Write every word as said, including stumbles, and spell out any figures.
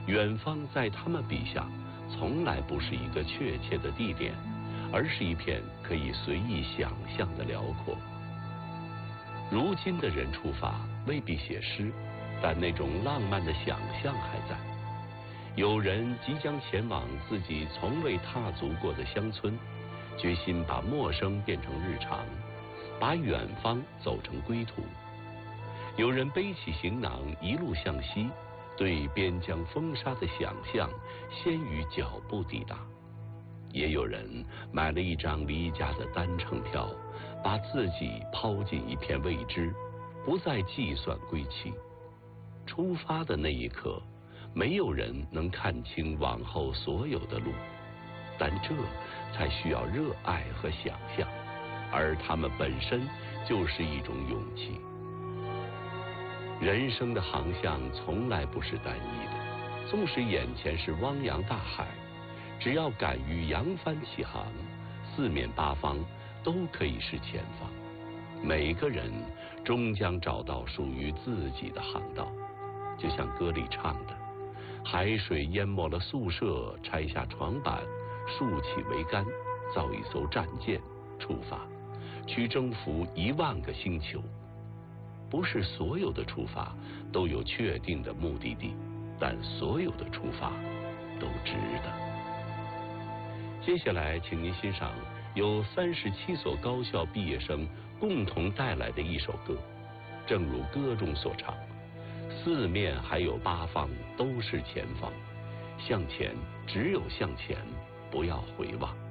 远方在他们笔下从来不是一个确切的地点，而是一片可以随意想象的辽阔。如今的人出发未必写诗，但那种浪漫的想象还在。有人即将前往自己从未踏足过的乡村，决心把陌生变成日常，把远方走成归途。有人背起行囊一路向西，对边疆风沙的想象先于脚步抵达。也有人买了一张离家的单程票，把自己抛进一片未知，不再计算归期。出发的那一刻，没有人能看清往后所有的路，但这才需要热爱和想象，而它们本身就是一种勇气。人生的航向从来不是单一的，纵使眼前是汪洋大海，只要敢于扬帆起航，四面八方都可以是前方。每个人终将找到属于自己的航道，就像歌里唱的，海水淹没了宿舍，拆下床板，竖起桅杆，造一艘战舰，出发去征服一万个星球。不是所有的出发都有确定的目的地，但所有的出发都值得。接下来请您欣赏由三十七所高校毕业生共同带来的一首歌，正如歌中所唱，四面还有八方都是前方，向前，只有向前，不要回望。